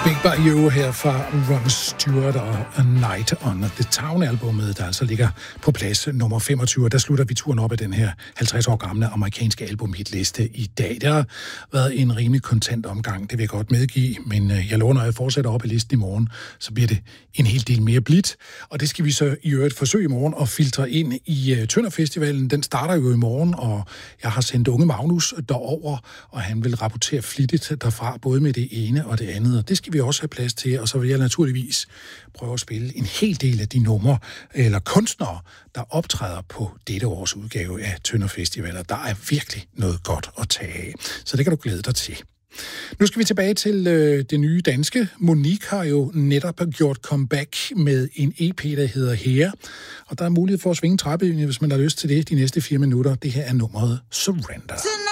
Big By You her fra Ron Stewart og A Night on the Town-albummet, der altså ligger på plads nummer 25. Der slutter vi turen op af den her 50 år gamle amerikanske albumhitliste i dag. Det har været en rimelig kontant omgang, det vil jeg godt medgive, men jeg lover, når jeg fortsætter op ad listen i morgen, så bliver det en hel del mere blidt. Og det skal vi så i øvrigt forsøge i morgen at filtre ind i Tønder Festivalen. Den starter jo i morgen, og jeg har sendt unge Magnus derover, og han vil rapportere flittigt derfra, både med det ene og det andet. Og det skal vi også have plads til, og så vil jeg naturligvis prøve at spille en hel del af de numre eller kunstnere, der optræder på dette års udgave af Tønder Festival. Der er virkelig noget godt at tage af, så det kan du glæde dig til. Nu skal vi tilbage til det nye danske. Monique har jo netop gjort comeback med en EP, der hedder Her. Og der er mulighed for at svinge trappelinjen, hvis man har lyst til det de næste 4 minutter. Det her er nummeret Surrender.